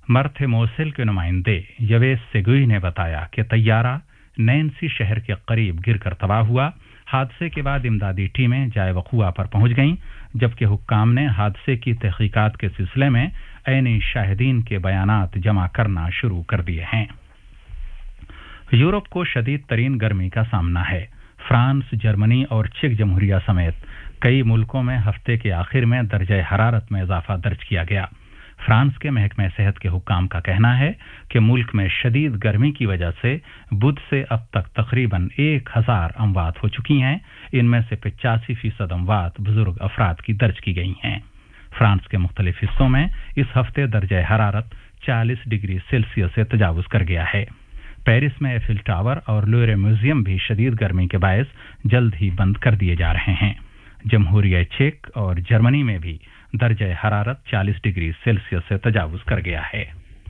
मर्थे Mosul के नुमाइंदे Yves सेगुई ने बताया कि तैयारा नैन्सी शहर के करीब गिरकर तबाह हुआ। हादसे के बाद इमदादी टीमें जाए वक़ुआ पर पहुंच गईं, जबकि हुक्काम ने हादसे की तहकीकात के सिलसिले में ऐनी शाहिदीन के बयानात जमा करना शुरू कर दिए हैं। यूरोप को शदीद तरीन गर्मी का सामना है। फ्रांस, जर्मनी और चेक जमहूरिया समेत कई मुल्कों में हफ्ते के आखिर में दर्जे हरारत में इजाफा दर्ज किया गया। फ्रांस के महकमे सेहत के हुक्काम का कहना है कि मुल्क में शदीद गर्मी की वजह से बुध से अब तक तकरीबन 1000 अमवात हो चुकी हैं। इनमें से 85% अमवात बुजुर्ग अफराद की दर्ज की गई हैं। फ्रांस के मुख्तलिफ हिस्सों में इस हफ्ते दर्जे हरारत 40 डिग्री सेल्सियस से तजावुज कर गया है। पेरिस में एफिल टावर और लोरे म्यूजियम भी शदीद गर्मी के बायस जल्द ही बंद कर दिए जा रहे हैं। जमहूरिया चेक और जर्मनी में भी दर्जे हरारत 40 डिग्री सेल्सियस से तजावुज कर गया है।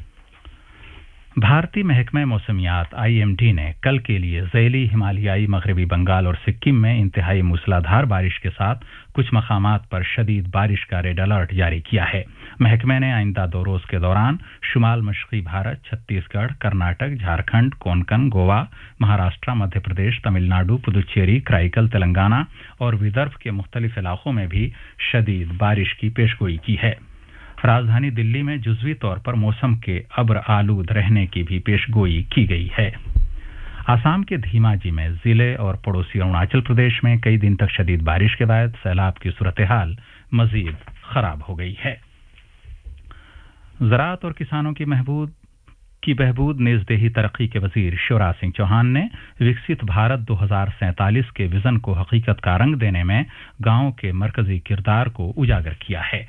भारतीय महकमे मौसमियात IMD ने कल के लिए ज़ैली, हिमालयाई, मगरबी बंगाल और सिक्किम में इंतहाई मूसलाधार बारिश के साथ कुछ मकामात पर शदीद बारिश का रेड अलर्ट जारी किया है। महकमे ने आइंदा 2 रोज के दौरान शुमाल मशरक़ी भारत, छत्तीसगढ़, कर्नाटक, झारखंड, कोंकण, गोवा, महाराष्ट्र, मध्य प्रदेश, तमिलनाडु, पुदुचेरी, कराईकल, तेलंगाना और विदर्भ के मुख्तलिफ इलाकों में भी शदीद बारिश की पेशगोई की है। राजधानी दिल्ली में जुज़वी तौर पर मौसम के अब्र आलूद रहने की भी पेशगोई की गई है। आसाम के धीमाजी में जिले और पड़ोसी अरुणाचल प्रदेश में कई दिन तक शदीद बारिश के बाद सैलाब की सूरत हाल मजीद खराब हो गई है। ज़राअत और किसानों की बहबूद निजदेही तरक्की के वजीर शिवराज सिंह चौहान ने विकसित भारत 2047 के विजन को हकीकत का रंग देने में गांव के मरकजी किरदार को उजागर किया है।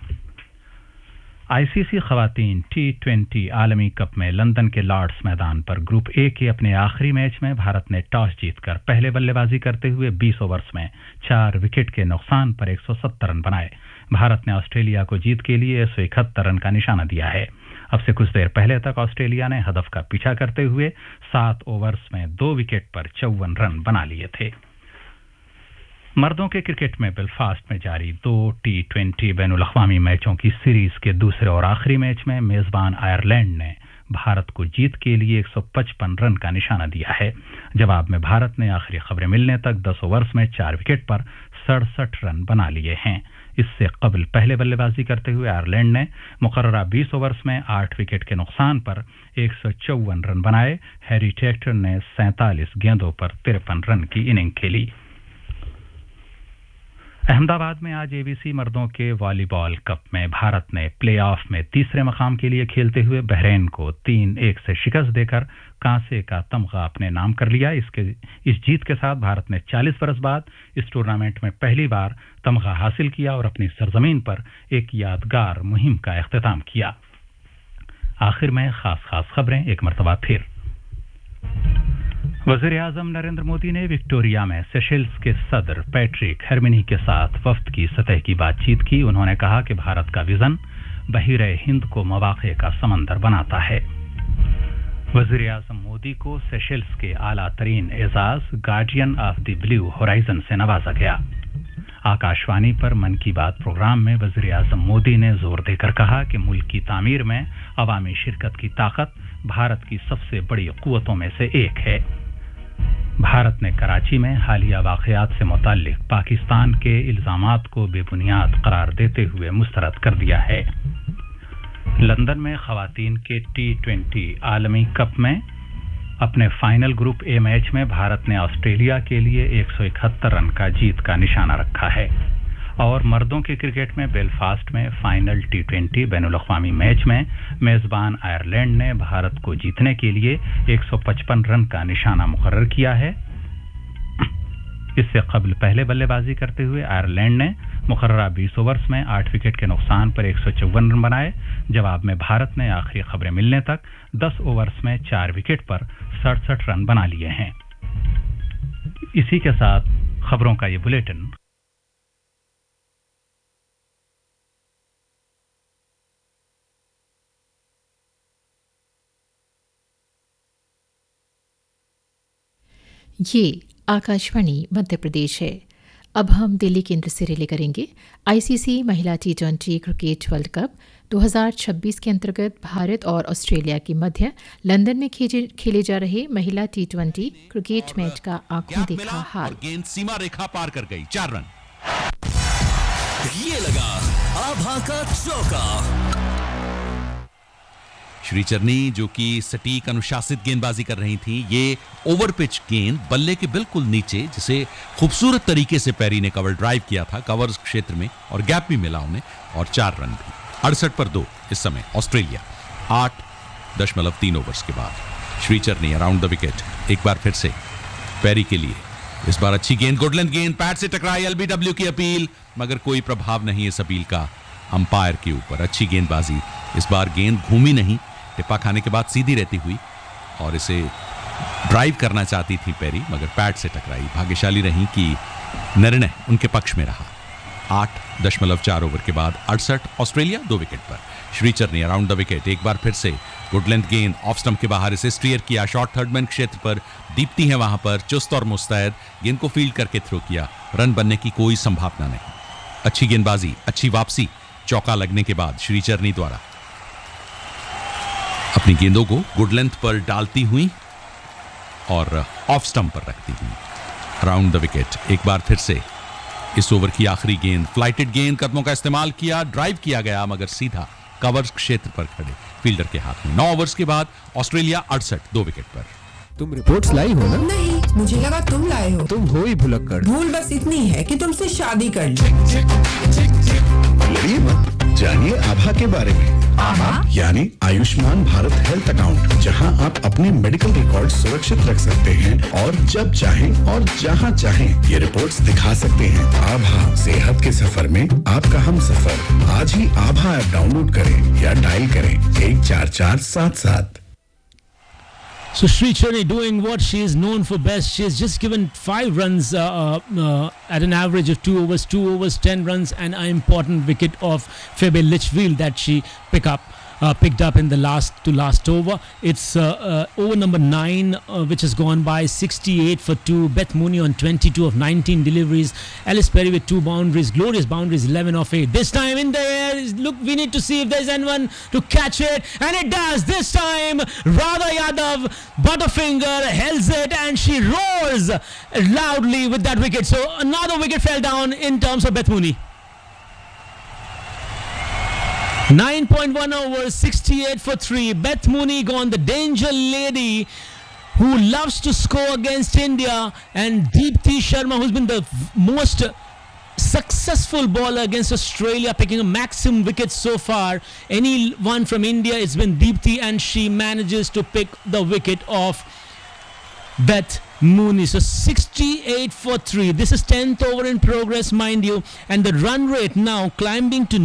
ICC खवातीन T20 आलमी कप में लंदन के लॉर्ड्स मैदान पर ग्रुप ए के अपने आखिरी मैच में भारत ने टॉस जीतकर पहले बल्लेबाजी करते हुए 20 ओवर्स में 4 विकेट के नुकसान पर 170 रन बनाए। भारत ने ऑस्ट्रेलिया को जीत के लिए 171 रन का निशाना दिया है। अब से कुछ देर पहले तक ऑस्ट्रेलिया ने हदफ का पीछा करते हुए 7 ओवर्स में 2 विकेट पर 54 रन बना लिए थे। मर्दों के क्रिकेट में बेलफास्ट में जारी 2 T20 बैनुल-अक़वामी मैचों की सीरीज के दूसरे और आखिरी मैच में मेजबान आयरलैंड ने भारत को जीत के लिए 155 रन का निशाना दिया है। जवाब में भारत ने आखिरी खबरें मिलने तक 10 ओवर्स में 4 विकेट पर 67 रन बना लिए हैं। इससे कबल पहले बल्लेबाजी करते हुए आयरलैंड ने मुकर्ररा 20 ओवर्स में 8 विकेट के नुकसान पर 154 रन बनाए। हैरी टेक्टर ने 47 गेंदों पर 53 रन की इनिंग खेली। अहमदाबाद में आज ABC मर्दों के वॉलीबॉल कप में भारत ने प्लेऑफ में तीसरे मकाम के लिए खेलते हुए बहरीन को 3-1 से शिकस्त देकर कांसे का तमगा अपने नाम कर लिया। इस जीत के साथ भारत ने 40 बरस बाद इस टूर्नामेंट में पहली बार तमगा हासिल किया और अपनी सरजमीन पर एक यादगार मुहिम का इख्तिताम किया। आखिर में खास खबरें एक मरतबा फिर। वज़ीर-ए-आज़म नरेंद्र मोदी ने विक्टोरिया में सेशेल्स के सदर पैट्रिक हेर्मिनी के साथ वफ्द की सतह की बातचीत की। उन्होंने कहा कि भारत का विजन बहीरे हिंद को मवाक़े का समंदर बनाता है। वज़ीर-ए-आज़म मोदी को सेशेल्स के आला तरीन Ejaz guardian of the blue horizon से नवाजा गया। आकाशवाणी पर मन की बात प्रोग्राम में वज़ीर-ए-आज़म मोदी ने जोर देकर कहा कि मुल्क की तामीर में अवामी शिरकत की ताकत भारत की सबसे बड़ी क़ुव्वतों में से एक है। भारत ने कराची में हालिया वाक़यात से मुताल्लिक़ पाकिस्तान के इल्ज़ामात को बेबुनियाद करार देते हुए मुस्तरद कर दिया है। लंदन में ख़वातीन के T20 आलमी कप में अपने फाइनल ग्रुप ए मैच में भारत ने ऑस्ट्रेलिया के लिए 171 रन का जीत का निशाना रखा है। और मर्दों के क्रिकेट में बेलफास्ट में फाइनल T20 बैनुल-अक़वामी मैच में मेजबान आयरलैंड ने भारत को जीतने के लिए 155 रन का निशाना मुकर्रर किया है। इससे कबल पहले बल्लेबाजी करते हुए आयरलैंड ने मुकर्ररा 20 ओवर्स में 8 विकेट के नुकसान पर 154 रन बनाए। जवाब में भारत ने आखिरी खबरें मिलने तक 10 ओवर्स में 4 विकेट पर 67 रन बना लिए हैं। इसी के साथ खबरों का ये बुलेटिन ये आकाशवाणी मध्य प्रदेश है। अब हम दिल्ली केंद्र से रिले करेंगे। आईसीसी महिला टी20 क्रिकेट वर्ल्ड कप 2026 के अंतर्गत भारत और ऑस्ट्रेलिया के मध्य लंदन में खेले जा रहे महिला टी20 क्रिकेट मैच का आंखों देखा हाल। गेंद सीमा रेखा पार कर गई, 4 रन। ये लगा आभा का चौका। श्री चरनी जो कि सटीक अनुशासित गेंदबाजी कर रही थी, ये ओवर पिच गेंद बल्ले के बिल्कुल नीचे, जिसे खूबसूरत तरीके से पैरी ने कवर ड्राइव किया था कवर्स क्षेत्र में, और गैप भी मिला उन्हें, और 4 रन भी। 68 पर 2 इस समय ऑस्ट्रेलिया 8.3 ओवर्स के बाद। श्री चरनी अराउंड द विकेट एक बार फिर से पैरी के लिए। इस बार अच्छी गेंद, गुडलैंड गेंद पैड से टकराई, एलबीडब्ल्यू की अपील, मगर कोई प्रभाव नहीं इस अपील का अंपायर के ऊपर। अच्छी गेंदबाजी, इस बार गेंद घूमी नहीं, टिप्पा खाने के बाद सीधी रहती हुई, और इसे ड्राइव करना चाहती थी पैरी, मगर पैड से टकराई। भाग्यशाली रही कि निर्णय उनके पक्ष में रहा। 8.4 ओवर के बाद 68 ऑस्ट्रेलिया 2 विकेट पर। श्री चरनी अराउंड द विकेट एक बार फिर से। गुड लेंथ गेंद ऑफ स्टंप के बाहर, इसे स्टीयर किया शॉर्ट थर्ड मैन क्षेत्र पर। दीप्ति है वहां पर चुस्त और मुस्तैद, गेंद को फील्ड करके थ्रो किया। रन बनने की कोई संभावना नहीं। अच्छी गेंदबाजी, अच्छी वापसी, चौका लगने के बाद श्री चरनी द्वारा अपनी गेंदों को गुड लेंथ पर डालती हुई और ऑफ स्टंप पर रखती हुई। अराउंड द विकेट एक बार फिर से। इस ओवर की आखिरी गेंद फ्लाइटेड गेंद, कदमों का इस्तेमाल किया, ड्राइव किया गया, मगर सीधा कवर्स क्षेत्र पर खड़े फील्डर के हाथ में। 9 ओवर्स के बाद ऑस्ट्रेलिया 68 2 विकेट पर। तुम रिपोर्ट्स लाई हो ना? नहीं, मुझे लगा तुम लाए हो। तुम हो ही भुलक्कड़। भूल बस इतनी है कि तुमसे शादी कर ली। लड़िए मत, जानिए आभा के बारे में। आभा यानी आयुष्मान भारत हेल्थ अकाउंट, जहां आप अपने मेडिकल रिकॉर्ड सुरक्षित रख सकते हैं और जब चाहें और जहां चाहें ये रिपोर्ट्स दिखा सकते हैं। आभा, सेहत के सफर में आपका हम सफर। आज ही आभा ऐप डाउनलोड करें या डायल करें 14477। So Sri Cherney doing what she is known for best. She has just given 5 runs at an average of 2 overs, 10 runs, and an important wicket of Phoebe Litchfield that she picked up in the last over. It's over number 9, which has gone by 68 for 2. Beth Mooney on 22 of 19 deliveries. Alice Perry with 2 boundaries, glorious boundaries, 11 of 8. This time in the air, look, we need to see if there's anyone to catch it, and it does. This time, Radha Yadav, Butterfinger, holds it, and she roars loudly with that wicket. So another wicket fell down in terms of Beth Mooney. 9.1 overs, 68 for 3. Beth Mooney gone, the danger lady who loves to score against India, and Deepti Sharma, who's been the most successful bowler against Australia, picking a maximum wickets so far. Anyone from India, it's been Deepti, and she manages to pick the wicket of Beth Mooney. So 68 for 3. This is 10th over in progress, mind you, and the run rate now climbing to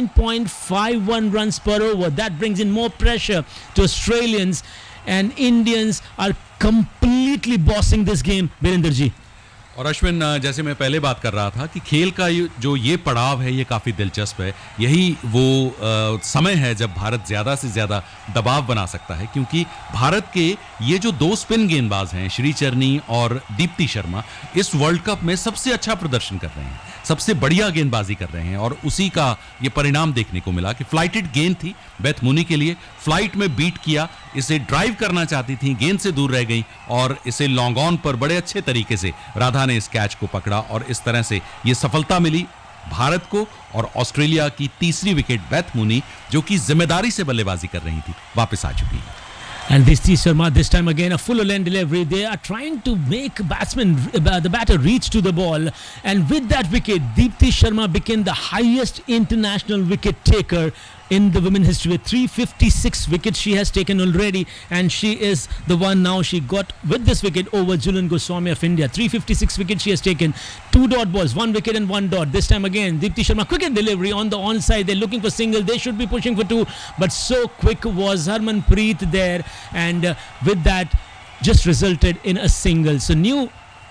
9.51 runs per over. That brings in more pressure to Australians, and Indians are completely bossing this game, Virender ji. और अश्विन, जैसे मैं पहले बात कर रहा था कि खेल का जो ये पड़ाव है ये काफ़ी दिलचस्प है। यही वो समय है जब भारत ज़्यादा से ज़्यादा दबाव बना सकता है, क्योंकि भारत के ये जो 2 स्पिन गेंदबाज हैं, श्री चरनी और दीप्ति शर्मा, इस वर्ल्ड कप में सबसे अच्छा प्रदर्शन कर रहे हैं, सबसे बढ़िया गेंदबाजी कर रहे हैं, और उसी का ये परिणाम देखने को मिला कि फ्लाइटेड गेंद थी बेथ मूनी के लिए, फ्लाइट में बीट किया, इसे ड्राइव करना चाहती थी, गेंद से दूर रह गई, और इसे लॉन्ग ऑन पर बड़े अच्छे तरीके से राधा ने इस कैच को पकड़ा, और इस तरह से ये सफलता मिली भारत को। और ऑस्ट्रेलिया की तीसरी विकेट बेथ मूनी, जो कि जिम्मेदारी से बल्लेबाजी कर रही थी, वापस आ चुकी है। And Deepti Sharma, this time again, a full length delivery. They are trying to make the batter reach to the ball. And with that wicket, Deepti Sharma became the highest international wicket taker in the women history. With 356 wickets she has taken already, and she is the one now. She got with this wicket over Julian Goswami of India. 356 wickets she has taken. 2 dot balls, 1 wicket and 1 dot. This time again, Deepti Sharma, quick delivery on the onside. They're looking for single. They should be pushing for 2, but so quick was Harmanpreet there, and with that, just resulted in a single. So new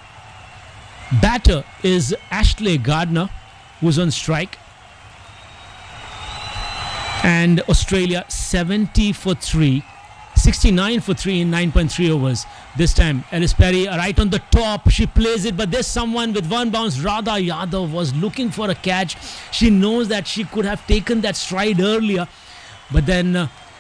batter is Ashley Gardner, who's on strike. And Australia 70 for 3, 69 for 3 in 9.3 overs. This time, Alice Perry right on the top. She plays it, but there's someone with one bounce. Radha Yadav was looking for a catch. She knows that she could have taken that stride earlier, but then